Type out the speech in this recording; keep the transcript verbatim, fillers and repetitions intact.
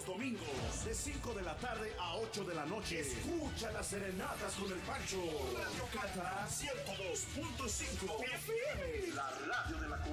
los domingos, de cinco de la tarde a ocho de la noche. Escucha las serenatas con el Pancho. Radio Cata ciento dos punto cinco F M. La radio de la comunidad.